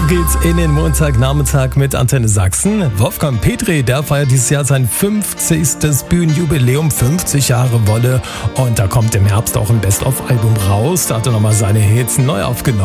Auf geht's in den Montagnachmittag mit Antenne Sachsen. Wolfgang Petri, der feiert dieses Jahr sein 50. Bühnenjubiläum, 50 Jahre Wolle. Und da kommt im Herbst auch ein Best-of-Album raus. Da hat er nochmal seine Hits neu aufgenommen.